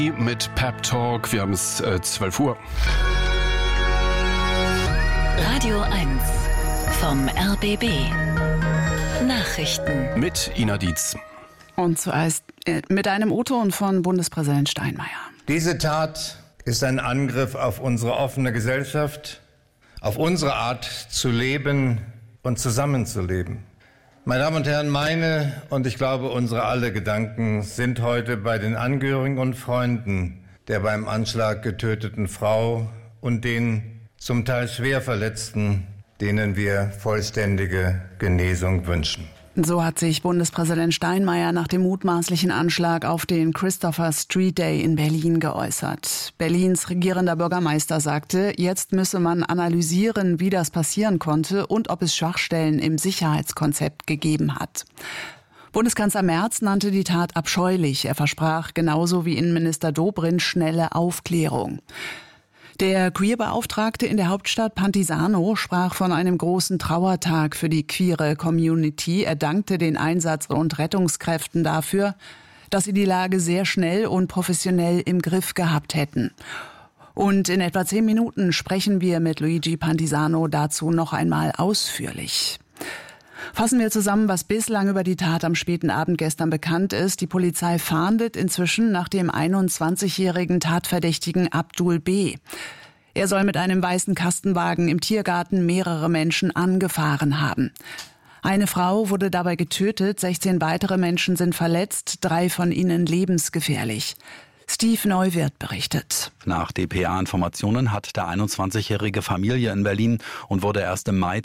Mit Pep Talk, wir haben es 12 Uhr. Radio 1 vom RBB. Nachrichten. Mit Ina Dietz. Und zuerst mit einem O-Ton von Bundespräsident Steinmeier. Diese Tat ist ein Angriff auf unsere offene Gesellschaft, auf unsere Art zu leben und zusammenzuleben. Meine Damen und Herren, meine und ich glaube unsere alle Gedanken sind heute bei den Angehörigen und Freunden der beim Anschlag getöteten Frau und den zum Teil schwer Verletzten, denen wir vollständige Genesung wünschen. So hat sich Bundespräsident Steinmeier nach dem mutmaßlichen Anschlag auf den Christopher Street Day in Berlin geäußert. Berlins regierender Bürgermeister sagte, jetzt müsse man analysieren, wie das passieren konnte und ob es Schwachstellen im Sicherheitskonzept gegeben hat. Bundeskanzler Merz nannte die Tat abscheulich. Er versprach genauso wie Innenminister Dobrindt schnelle Aufklärung. Der Queer-Beauftragte in der Hauptstadt Pantisano sprach von einem großen Trauertag für die queere Community. Er dankte den Einsatz- und Rettungskräften dafür, dass sie die Lage sehr schnell und professionell im Griff gehabt hätten. Und in etwa 10 Minuten sprechen wir mit Luigi Pantisano dazu noch einmal ausführlich. Fassen wir zusammen, was bislang über die Tat am späten Abend gestern bekannt ist. Die Polizei fahndet inzwischen nach dem 21-jährigen Tatverdächtigen Abdul B. Er soll mit einem weißen Kastenwagen im Tiergarten mehrere Menschen angefahren haben. Eine Frau wurde dabei getötet, 16 weitere Menschen sind verletzt, 3 von ihnen lebensgefährlich. Steve Neuwirth berichtet. Nach dpa-Informationen hat der 21-jährige Familie in Berlin und wurde erst im Mai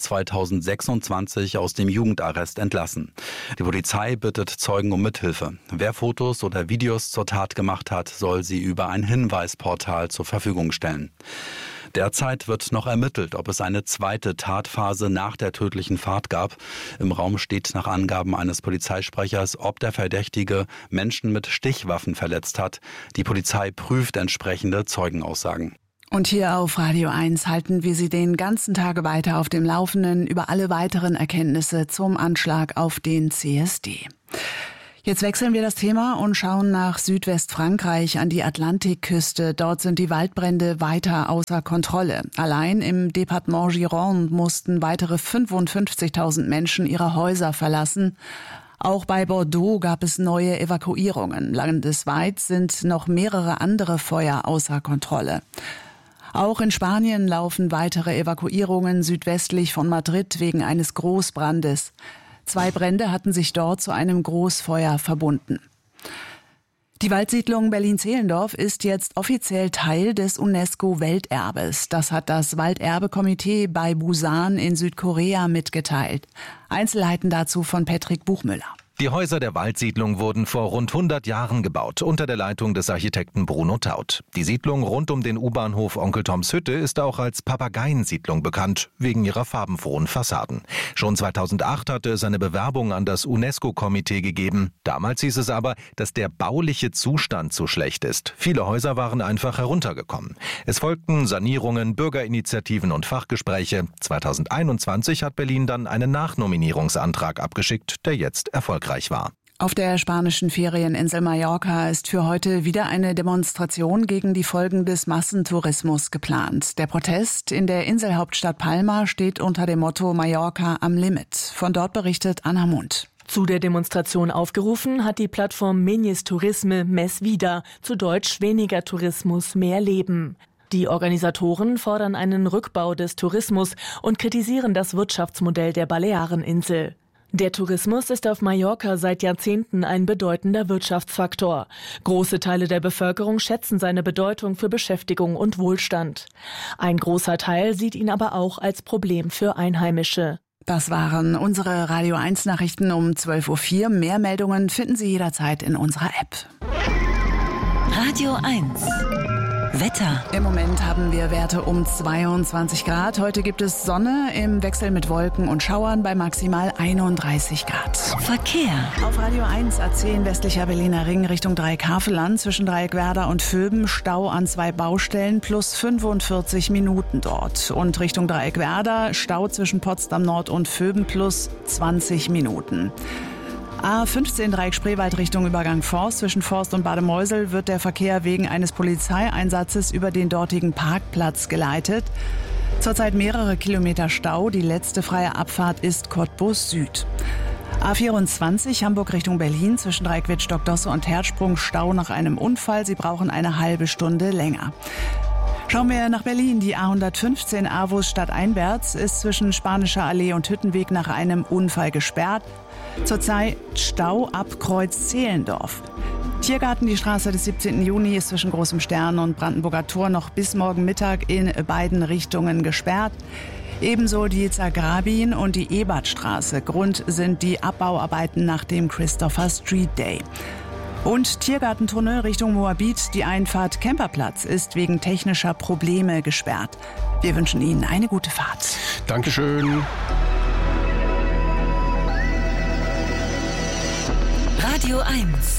2026 aus dem Jugendarrest entlassen. Die Polizei bittet Zeugen um Mithilfe. Wer Fotos oder Videos zur Tat gemacht hat, soll sie über ein Hinweisportal zur Verfügung stellen. Derzeit wird noch ermittelt, ob es eine zweite Tatphase nach der tödlichen Fahrt gab. Im Raum steht nach Angaben eines Polizeisprechers, ob der Verdächtige Menschen mit Stichwaffen verletzt hat. Die Polizei prüft entsprechende Zeugenaussagen. Und hier auf Radio 1 halten wir Sie den ganzen Tag weiter auf dem Laufenden über alle weiteren Erkenntnisse zum Anschlag auf den CSD. Jetzt wechseln wir das Thema und schauen nach Südwestfrankreich an die Atlantikküste. Dort sind die Waldbrände weiter außer Kontrolle. Allein im Departement Gironde mussten weitere 55.000 Menschen ihre Häuser verlassen. Auch bei Bordeaux gab es neue Evakuierungen. Landesweit sind noch mehrere andere Feuer außer Kontrolle. Auch in Spanien laufen weitere Evakuierungen südwestlich von Madrid wegen eines Großbrandes. 2 Brände hatten sich dort zu einem Großfeuer verbunden. Die Waldsiedlung Berlin-Zehlendorf ist jetzt offiziell Teil des UNESCO-Welterbes. Das hat das Walderbekomitee bei Busan in Südkorea mitgeteilt. Einzelheiten dazu von Patrick Buchmüller. Die Häuser der Waldsiedlung wurden vor rund 100 Jahren gebaut, unter der Leitung des Architekten Bruno Taut. Die Siedlung rund um den U-Bahnhof Onkel Toms Hütte ist auch als Papageiensiedlung bekannt, wegen ihrer farbenfrohen Fassaden. Schon 2008 hatte es eine Bewerbung an das UNESCO-Komitee gegeben. Damals hieß es aber, dass der bauliche Zustand zu schlecht ist. Viele Häuser waren einfach heruntergekommen. Es folgten Sanierungen, Bürgerinitiativen und Fachgespräche. 2021 hat Berlin dann einen Nachnominierungsantrag abgeschickt, der jetzt erfolgreich war. Auf der spanischen Ferieninsel Mallorca ist für heute wieder eine Demonstration gegen die Folgen des Massentourismus geplant. Der Protest in der Inselhauptstadt Palma steht unter dem Motto Mallorca am Limit. Von dort berichtet Anna Mund. Zu der Demonstration aufgerufen hat die Plattform Menyes Turisme Més Vida, zu Deutsch weniger Tourismus, mehr Leben. Die Organisatoren fordern einen Rückbau des Tourismus und kritisieren das Wirtschaftsmodell der Baleareninsel. Der Tourismus ist auf Mallorca seit Jahrzehnten ein bedeutender Wirtschaftsfaktor. Große Teile der Bevölkerung schätzen seine Bedeutung für Beschäftigung und Wohlstand. Ein großer Teil sieht ihn aber auch als Problem für Einheimische. Das waren unsere Radio 1 Nachrichten um 12.04 Uhr. Mehr Meldungen finden Sie jederzeit in unserer App. Radio 1 Wetter. Im Moment haben wir Werte um 22 Grad. Heute gibt es Sonne im Wechsel mit Wolken und Schauern bei maximal 31 Grad. Verkehr. Auf Radio 1 A10 westlicher Berliner Ring Richtung Dreieck-Havelland zwischen Dreieckwerder und Vöben Stau an 2 Baustellen plus 45 Minuten dort. Und Richtung Dreieckwerder Stau zwischen Potsdam Nord und Vöben plus 20 Minuten. A15 Dreieck Spreewald Richtung Übergang Forst. Zwischen Forst und Bademeusel wird der Verkehr wegen eines Polizeieinsatzes über den dortigen Parkplatz geleitet. Zurzeit mehrere Kilometer Stau. Die letzte freie Abfahrt ist Cottbus Süd. A24 Hamburg Richtung Berlin. Zwischen Dreieck Wittstock-Dosse und Herzsprung Stau nach einem Unfall. Sie brauchen eine halbe Stunde länger. Schauen wir nach Berlin. Die A115 Avus stadteinwärts ist zwischen Spanischer Allee und Hüttenweg nach einem Unfall gesperrt. Zurzeit Stau ab Kreuz Zehlendorf. Tiergarten, die Straße des 17. Juni ist zwischen Großem Stern und Brandenburger Tor noch bis morgen Mittag in beiden Richtungen gesperrt. Ebenso die Zagrabin und die Ebertstraße. Grund sind die Abbauarbeiten nach dem Christopher Street Day. Und Tiergartentunnel Richtung Moabit, die Einfahrt Kemperplatz ist wegen technischer Probleme gesperrt. Wir wünschen Ihnen eine gute Fahrt. Dankeschön. Radio 1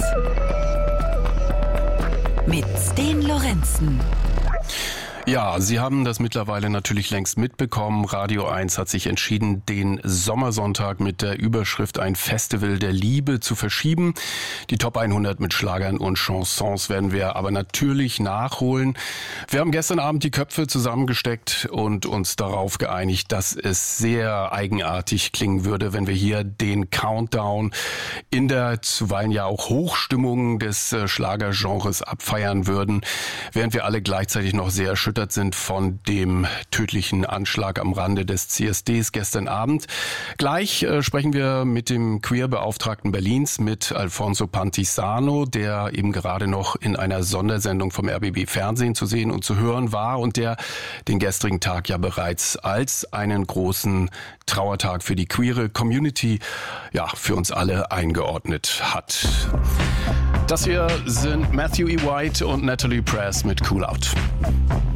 mit Sten Lorenzen. Ja, Sie haben das mittlerweile natürlich längst mitbekommen. Radio 1 hat sich entschieden, den Sommersonntag mit der Überschrift Ein Festival der Liebe zu verschieben. Die Top 100 mit Schlagern und Chansons werden wir aber natürlich nachholen. Wir haben gestern Abend die Köpfe zusammengesteckt und uns darauf geeinigt, dass es sehr eigenartig klingen würde, wenn wir hier den Countdown in der zuweilen ja auch Hochstimmung des Schlagergenres abfeiern würden, während wir alle gleichzeitig noch sehr erschüttert sind von dem tödlichen Anschlag am Rande des CSDs gestern Abend. Gleich sprechen wir mit dem Queer-Beauftragten Berlins, mit Alfonso Pantisano, der eben gerade noch in einer Sondersendung vom RBB Fernsehen zu sehen und zu hören war und der den gestrigen Tag ja bereits als einen großen Trauertag für die queere Community, ja, für uns alle eingeordnet hat. Das hier sind Matthew E. White und Natalie Press mit Cool Out.